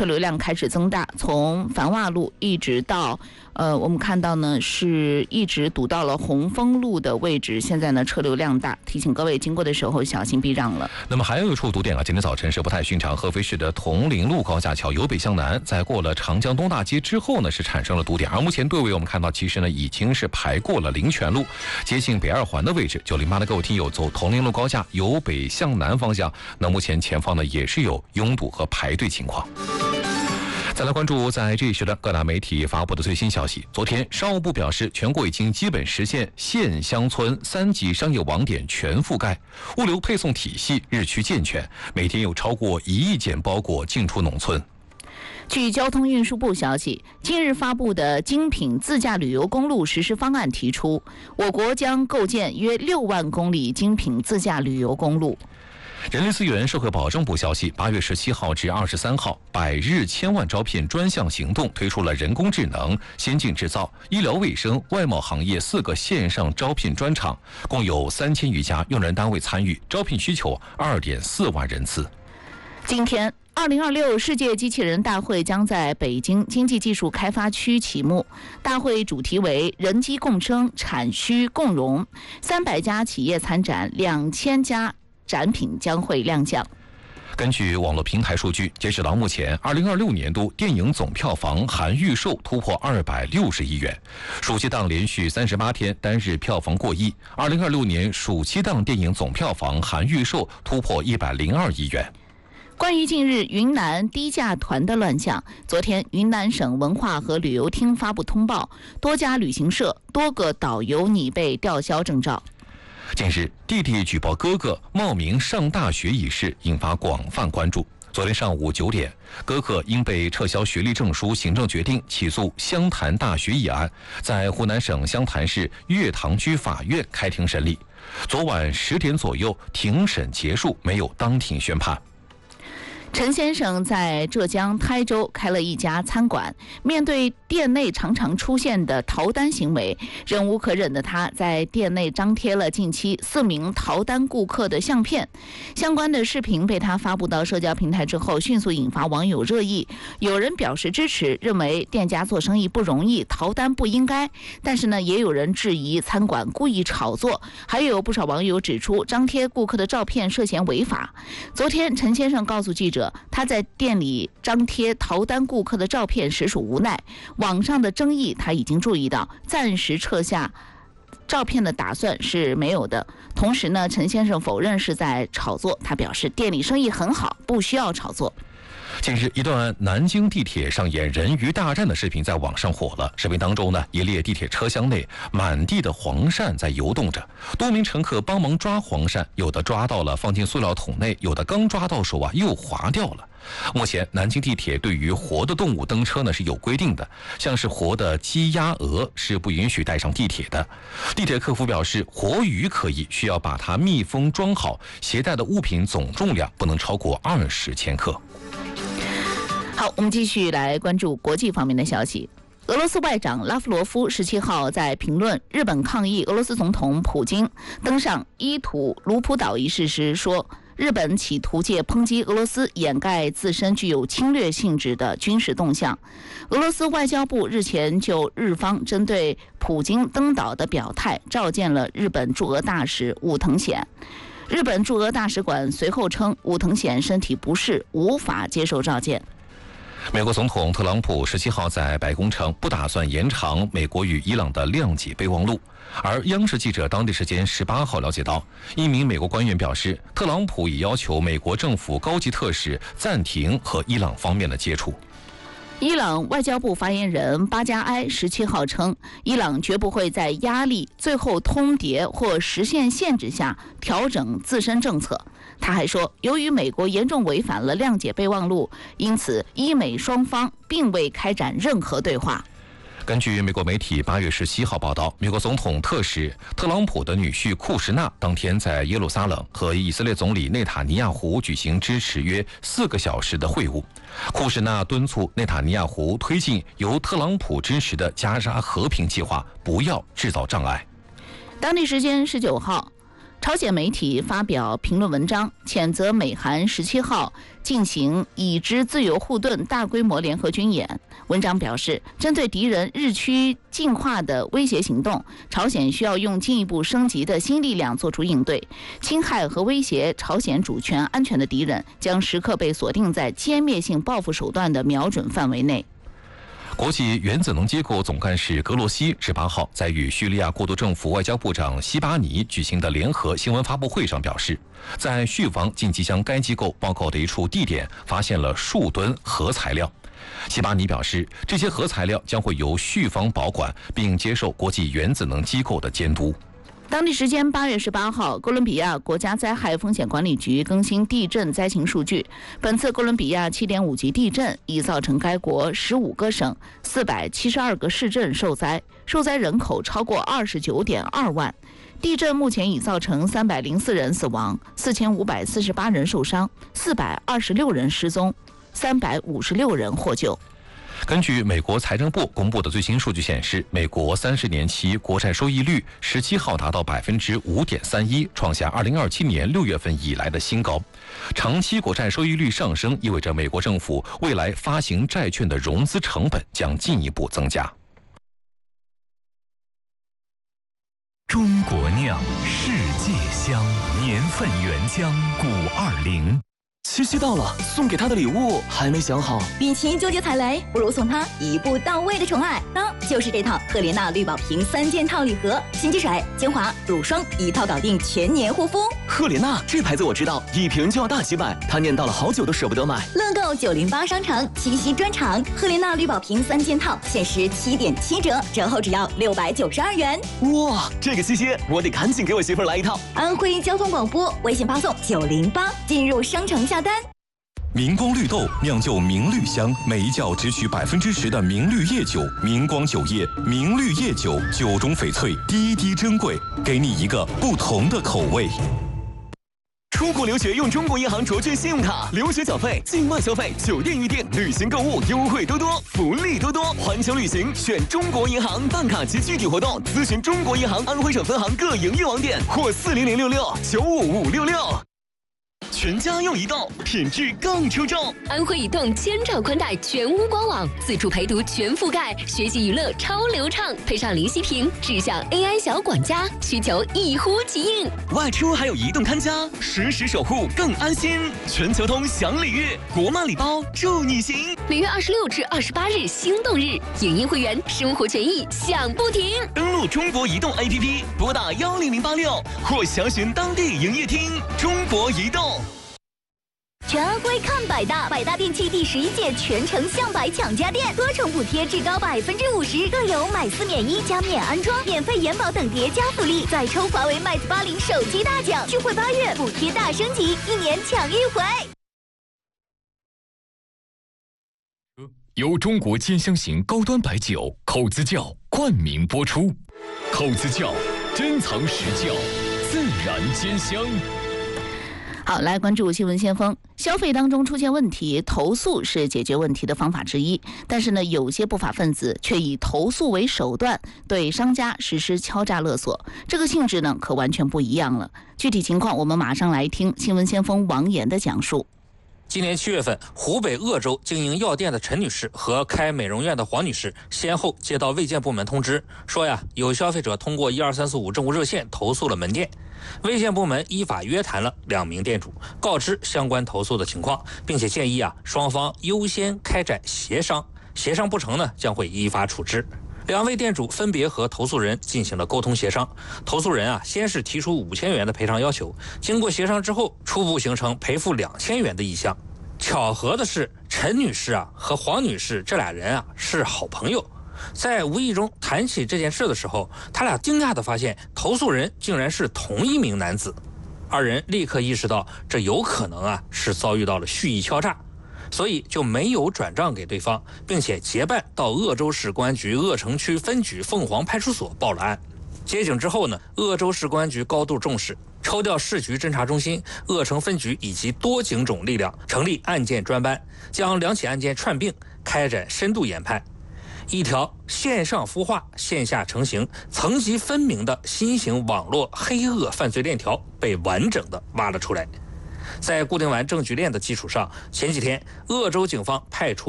车流量开始增大，从繁华路一直到我们看到呢是一直堵到了红枫路的位置，现在呢车流量大，提醒各位经过的时候小心避让了。 那么还有一处堵点今天早晨是不太寻常，合肥市的铜陵路高架桥由北向南，在过了长江东大街之后呢是产生了堵点，而目前队尾我们看到其实呢已经是排过了灵泉路，接近北二环的位置。908的各位听友走铜陵路高架由北向南方向，那目前前方呢也是有拥堵和排队情况。再来关注在这一时段各大媒体发布的最新消息。昨天商务部表示，全国已经基本实现县乡村3级商业网点全覆盖，物流配送体系日趋健全，每天有超过1亿件包裹进出农村。 据交通运输部消息，近日发布的精品自驾旅游公路实施方案提出，我国将构建约6万公里精品自驾旅游公路。 人力资源社会保障部消息，8月17号至23号，100日千万招聘专项行动推出了人工智能、先进制造、医疗卫生、外贸行业4个线上招聘专场，共有3000余家用人单位参与，招聘需求2.4万人次。 今天2026世界机器人大会将在北京经济技术开发区启幕，大会主题为人机共生、产需共融，300家企业参展，2000家展品将会亮相。 根据网络平台数据，截止到目前，2026年度电影总票房含预售突破260亿元，暑期档连续38天单日票房过亿。2026年暑期档电影总票房含预售突破102亿元。 关于近日云南低价团的乱象，昨天云南省文化和旅游厅发布通报，多家旅行社、多个导游拟被吊销证照。 近日，弟弟举报哥哥冒名上大学一事引发广泛关注。昨天上午9点，哥哥因被撤销学历证书行政决定起诉湘潭大学一案，在湖南省湘潭市月塘区法院开庭审理。昨晚10点左右，庭审结束，没有当庭宣判。 陈先生在浙江台州开了一家餐馆，面对店内常常出现的逃单行为，忍无可忍的他在店内张贴了近期4名逃单顾客的相片。相关的视频被他发布到社交平台之后，迅速引发网友热议。有人表示支持，认为店家做生意不容易，逃单不应该。但是呢，也有人质疑餐馆故意炒作，还有不少网友指出张贴顾客的照片涉嫌违法。昨天，陈先生告诉记者，他在店里张贴逃单顾客的照片实属无奈，网上的争议他已经注意到，暂时撤下照片的打算是没有的。同时呢，陈先生否认是在炒作，他表示店里生意很好，不需要炒作。 近日，一段南京地铁上演人鱼大战的视频在网上火了。视频当中呢，一列地铁车厢内满地的黄鳝在游动着，多名乘客帮忙抓黄鳝，有的抓到了放进塑料桶内，有的刚抓到手又滑掉了。目前，南京地铁对于活的动物登车呢是有规定的，像是活的鸡、鸭、鹅是不允许带上地铁的。地铁客服表示，活鱼可以，需要把它密封装好，携带的物品总重量不能超过20千克。 好，我们继续来关注国际方面的消息。俄罗斯外长拉夫罗夫17号在评论日本抗议俄罗斯总统普京登上伊图卢普岛一事时说，日本企图借抨击俄罗斯掩盖自身具有侵略性质的军事动向。俄罗斯外交部日前就日方针对普京登岛的表态召见了日本驻俄大使武藤显。日本驻俄大使馆随后称，武藤显身体不适，无法接受召见。 美国总统特朗普17号在白宫称，不打算延长美国与伊朗的谅解备忘录。而央视记者当地时间18号了解到，一名美国官员表示，特朗普已要求美国政府高级特使暂停和伊朗方面的接触。 伊朗外交部发言人巴加埃17号称，伊朗绝不会在压力、最后通牒或实现限制下调整自身政策。他还说，由于美国严重违反了谅解备忘录，因此伊美双方并未开展任何对话。 根据美国媒体8月17号报道，美国总统特使特朗普的女婿库什纳当天在耶路撒冷和以色列总理内塔尼亚胡举行支持约4个小时的会晤。库什纳敦促内塔尼亚胡推进由特朗普支持的加沙和平计划，不要制造障碍。 当地时间19号， 朝鲜媒体发表评论文章，谴责美韩17号进行已知自由护盾大规模联合军演。文章表示，针对敌人日趋进化的威胁行动，朝鲜需要用进一步升级的新力量做出应对。侵害和威胁朝鲜主权安全的敌人将时刻被锁定在歼灭性报复手段的瞄准范围内。 国际原子能机构总干事格罗西18号在与叙利亚过渡政府外交部长西巴尼举行的联合新闻发布会上表示，在叙防晋级向该机构报告的一处地点发现了数吨核材料。西巴尼表示，这些核材料将会由叙方保管，并接受国际原子能机构的监督。 当地时间8月18号，哥伦比亚国家灾害风险管理局更新地震灾情数据。本次哥伦比亚7.5级地震已造成该国15个省、472个市镇受灾，受灾人口超过29.2万。地震目前已造成304人死亡、4548人受伤、426人失踪、356人获救。 根据美国财政部公布的最新数据显示，美国30年期国债收益率17号达到5.31%，创下2027年6月份以来的新高。长期国债收益率上升，意味着美国政府未来发行债券的融资成本将进一步增加。 中国酿，世界香，年份原浆520。 七夕到了，送给他的礼物还没想好。 与其纠结踩雷，不如送他一步到位的宠爱。当就是这套赫莲娜绿宝瓶3件套礼盒，洗洁水、精华、乳霜一套搞定全年护肤。 赫莲娜这牌子我知道，一瓶就要大几百，他念叨了好久都舍不得买。 乐购908商城七夕专场，赫莲娜绿宝瓶3件套限时7.7折，折后只要692元。 哇，这个七夕我得赶紧给我媳妇儿来一套。 安徽交通广播微信发送908进入商城下单。 明光绿豆酿就明绿香，每一窖只取10%的明绿叶酒，明光酒业明绿叶酒，酒中翡翠，滴滴珍贵，给你一个不同的口味。 出国留学用中国银行卓券信用卡，留学缴费、境外消费、酒店预订、旅行购物优惠多多，福利多多。环球旅行选中国银行，办卡及具体活动咨询中国银行安徽省分行各营业网点或40066-95566。全家用移动，品质更出众。 安徽移动千兆宽带全屋官网，自助陪读全覆盖，学习娱乐超流畅，配上零息屏，智享 AI 小管家，需求一呼即应。 外出还有移动看家，实时守护更安心。全球通享礼遇，国漫礼包祝你行。 6月26至28日心动日，影音会员生活权益享不停。 登录中国移动 APP， 拨打10086或详询当地营业厅。中国移动。 全安徽看百大，百大电器第11届全城向百抢家电，多重补贴至高50%，更有买4免1加免安装、免费延保等叠加福利。再抽华为 Mate 80手机大奖，聚会8月，补贴大升级，1年抢1回。 由中国兼香型高端白酒口子窖冠名播出，口子窖珍藏实窖，自然兼香。 好，来关注新闻先锋。消费当中出现问题，投诉是解决问题的方法之一，但是呢，有些不法分子却以投诉为手段，对商家实施敲诈勒索，这个性质呢，可完全不一样了。具体情况，我们马上来听新闻先锋王岩的讲述。 今年7月份，湖北鄂州经营药店的陈女士和开美容院的黄女士先后接到卫健部门通知，说有消费者通过12345政务热线投诉了门店。卫健部门依法约谈了2名店主，告知相关投诉的情况，并且建议双方优先开展协商，协商不成呢，将会依法处置。2位店主分别和投诉人进行了沟通协商，投诉人先是提出5000元的赔偿要求，经过协商之后，初步形成赔付2000元的意向。巧合的是，陈女士和黄女士这俩人是好朋友，在无意中谈起这件事的时候，他俩惊讶地发现投诉人竟然是同一名男子。2人立刻意识到这有可能是遭遇到了蓄意敲诈，所以就没有转账给对方，并且结伴到鄂州市公安局鄂城区分局凤凰派出所报了案。接警之后呢，鄂州市公安局高度重视，抽调市局侦查中心、鄂城分局以及多警种力量，成立案件专班，将2起案件串并开展深度研判。 一条线上孵化、线下成型、层级分明的新型网络黑恶犯罪链条被完整的挖了出来。在固定完证据链的基础上，前几天鄂州警方派出